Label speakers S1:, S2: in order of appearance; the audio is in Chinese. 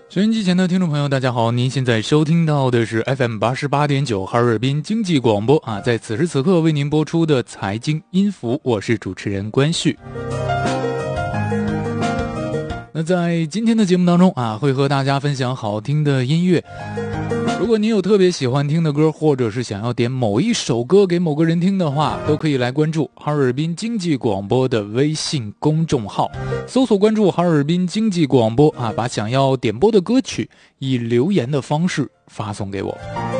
S1: 收音机前的听众朋友大家好，您现在收听到的是 FM88.9 哈尔滨经济广播在此时此刻为您播出的财经音符，我是主持人关旭。那在今天的节目当中会和大家分享好听的音乐。如果您有特别喜欢听的歌，或者是想要点某一首歌给某个人听的话，都可以来关注哈尔滨经济广播的微信公众号，搜索关注哈尔滨经济广播把想要点播的歌曲以留言的方式发送给我。